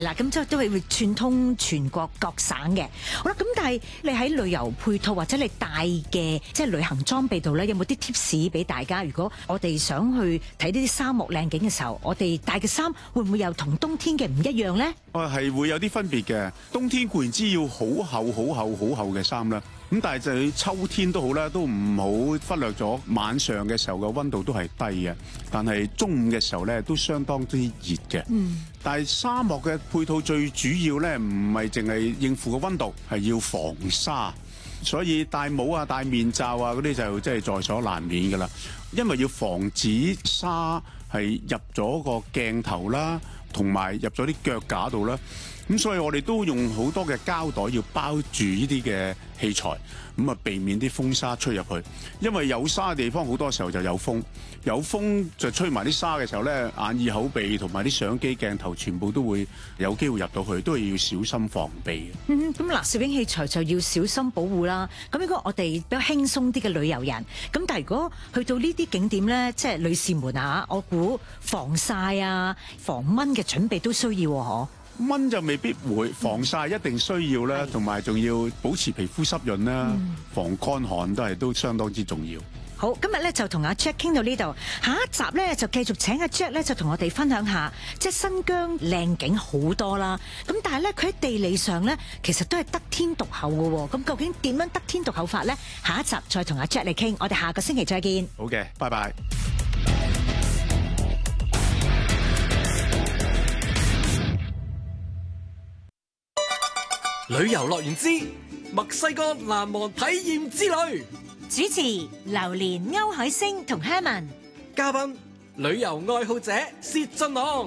嗱，咁即係都係會串通全國各省嘅。好啦，咁但係你喺旅遊配套或者你帶嘅即係旅行裝備度咧，有冇啲 tips 俾大家？如果我哋想去睇呢啲沙漠靚景嘅時候，我哋帶嘅衫會唔會又同冬天嘅唔一樣咧？ 係會有啲分別嘅。冬天固然之要好厚、好厚、好厚嘅衫啦。咁但係就係秋天都好啦，都唔好忽略咗晚上嘅時候嘅溫度都係低嘅，但係中午嘅時候咧都相當之熱嘅。但係沙漠嘅配套最主要咧唔係淨係應付個溫度，係要防沙，所以戴帽啊、戴面罩啊嗰啲就即係在所難免㗎啦。因為要防止沙係入咗個鏡頭啦，同埋入咗啲腳架度啦。咁所以我哋都用好多嘅膠袋要包住呢啲嘅器材，咁啊避免啲風沙吹入去。因為有沙嘅地方好多時候就有風，有風就吹埋啲沙嘅時候咧，眼耳口鼻同埋啲相機鏡頭全部都會有機會入到去，都係要小心防備嘅。 咁嗱，攝影器材就要小心保護啦。咁如果我哋比較輕鬆啲嘅旅遊人，咁但係如果去到呢啲景點咧，即係女士們啊，我估防曬啊、防蚊嘅準備都需要喎， 蚊就未必會，防曬一定需要啦，同埋仲要保持皮膚濕潤啦，防乾旱都相當之重要。 好，今日咧就同阿 Jack 傾到呢度，下一集咧就繼續請阿 Jack 咧就同我哋分享下，即係新疆靚景好多啦。咁但係咧佢喺地理上咧其實都係得天獨厚嘅喎。咁究竟點樣得天獨厚法咧？下一集再同阿 Jack 嚟傾。我哋下個星期再見。 好嘅，拜拜。 旅遊樂園之墨西哥難忘體驗之旅， 主持榴蓮、歐海星同 Herman， 嘉賓旅遊愛好者薛俊朗。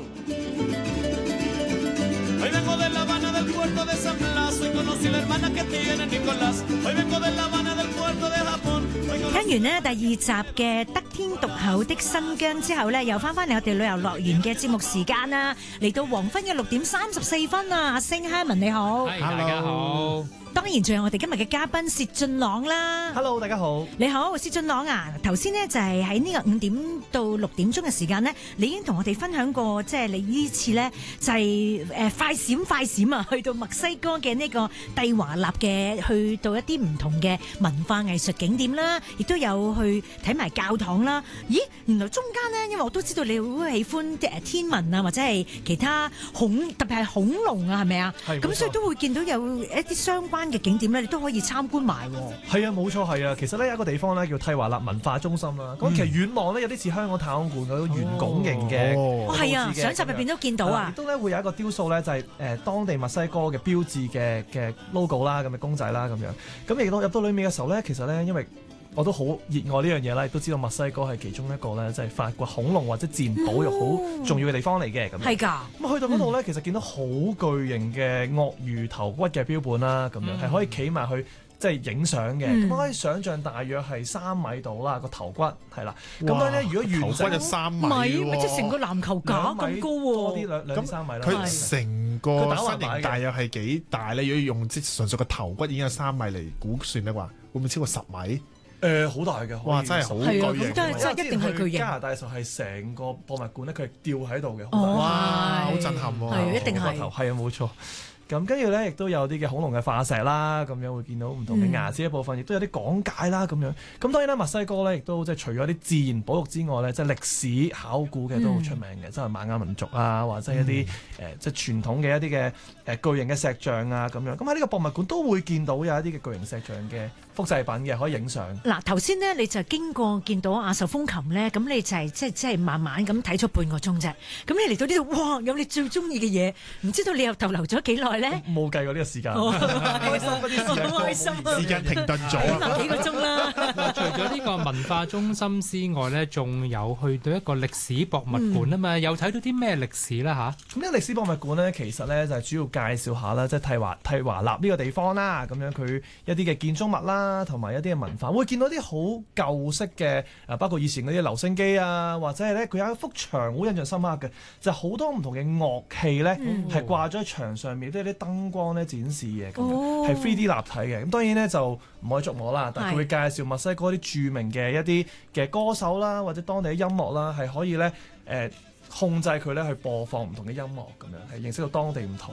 聽完呢第二集嘅得天獨厚的新疆之後呢，又翻嚟我哋旅遊樂園嘅節目時間啦，嚟到黃昏嘅6:34啊！阿星 Herman 你好， 大家好。 當然仲有我哋今日嘅嘉賓薛俊朗啦。 Hello， 大家好。 你好，薛俊朗啊！頭先呢就係喺呢個5點到6點鐘嘅時間呢，你已經同我哋分享過，即係你呢次呢就係快閃啊，去到墨西哥嘅呢個蒂華納嘅，去到一啲唔同嘅文化藝術景點啦，亦都有去睇埋教堂啦。咦，原來中間呢，因為我都知道你好喜歡天文啊，或者係其他特別係恐龍啊，係咪啊？咁所以都會見到有一啲相關嘅景點咧，你都可以參觀埋。 係啊，冇錯，係啊。其實咧有一個地方咧叫蒂華納文化中心啦。咁其實遠望咧有啲似香港太空館嗰種圓拱形嘅。 係啊，相集入邊都見到啊。 亦都咧會有一個雕塑咧，就係當地墨西哥嘅標誌嘅 logo 啦，咁嘅公仔啦，咁樣。咁亦都入到裡面嘅時候咧，其實咧因為我都好熱愛呢樣嘢啦，亦都知道墨西哥係其中一個咧，即係發掘恐龍或者自然保育好重要嘅地方嚟嘅。咁係㗎。 咁去到嗰度咧，其實見到好巨型嘅鱷魚頭骨嘅標本啦，咁樣係可以企埋去即係影相嘅。咁可以想像大約係3米度啦，個頭骨係啦。咁樣咧，如果完整頭骨就3米喎， 即係成個籃球架咁高喎， 多啲兩3米啦。 佢成個身形大約係幾大咧？如果用即係純粹個頭骨已經有3米嚟估算嘅話，會唔會超過10米？ 好大嘅， 哇！真係好巨型， 真係一定係巨型。 加拿大嘅時候係成個博物館咧，佢係吊喺度嘅， 哇！好震撼喎， 係一定係。 係啊，冇錯。咁跟住咧，亦都有啲嘅恐龍嘅化石啦，咁樣會見到唔同嘅牙齒嘅部分，亦都有啲講解啦，咁樣。咁當然啦，墨西哥咧亦都即係除咗啲自然保育之外咧，即係歷史考古嘅都好出名嘅，即係瑪雅民族啊，或者一啲即係傳統嘅一啲嘅巨型嘅石像啊，咁樣。咁喺呢個博物館都會見到有一啲嘅巨型石像嘅複製品嘅，可以影相。 嗱，頭先呢，你就經過見到阿壽風琴咧，咁你就係即係慢慢咁睇咗半個鐘啫。咁你嚟到呢度，哇！有你最中意嘅嘢，唔知道你又逗留咗幾耐咧？ 冇計過呢個時間， 開心嗰啲時間，開心啊！ 時間停頓咗幾個鐘啦。 除咗呢個文化中心之外咧，仲有去到一個歷史博物館啊嘛，又睇到啲咩歷史啦嚇？ 咁呢個歷史博物館咧，其實咧就係主要介紹下啦，即係蒂華納呢個地方啦，咁樣佢一啲嘅建築物啦，同埋一啲嘅文化，會見到啲好舊式嘅包括以前嗰啲留聲機啊，或者係咧佢有一幅牆好印象深刻嘅，就係好多唔同嘅樂器咧，係掛咗喺牆上面，都有啲燈光咧展示嘅，咁樣係 3D 立體嘅。咁當然咧就唔可以觸摸啦，但係佢會介紹墨西哥啲著名嘅一啲嘅歌手啦，或者當地嘅音樂啦，係可以咧控制佢咧去播放唔同嘅音樂咁樣，係認識到當地唔同